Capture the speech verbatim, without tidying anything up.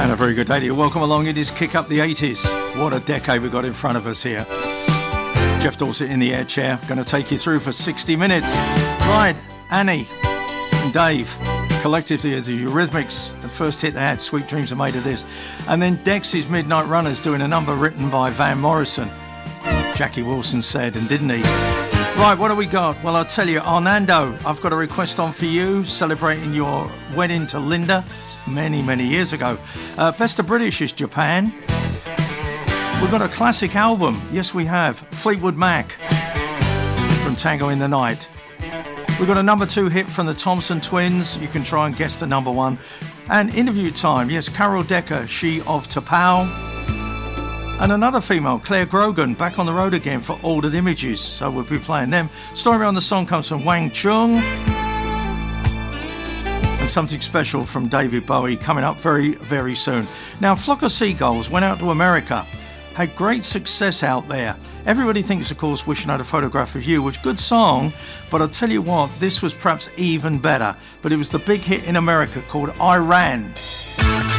And a very good day to you. Welcome along. It is Kick Up the eighties. What a decade we've got in front of us here. Jeff Dorset in the air chair. Going to take you through for sixty minutes. Right, Annie and Dave, collectively the Eurythmics. The first hit they had, Sweet Dreams Are Made of This. And then Dexys Midnight Runners doing a number written by Van Morrison. Jackie Wilson said, and didn't he? Right, what have we got? Well, I'll tell you, Arnando, I've got a request on for you, celebrating your wedding to Linda many, many years ago. Uh, Best of British is Japan. We've got a classic album. Yes, we have. Fleetwood Mac from Tango in the Night. We've got a number two hit from the Thompson Twins. You can try and guess the number one. And Interview Time. Yes, Carol Decker, She of T'Pau. And another female, Claire Grogan, back on the road again for Altered Images. So we'll be playing them. Story on the song comes from Wang Chung. And something special from David Bowie coming up very, very soon. Now, Flock of Seagulls went out to America. Had great success out there. Everybody thinks, of course, Wishing I Had a Photograph of You was a good song, but I'll tell you what, this was perhaps even better. But it was the big hit in America called I Ran.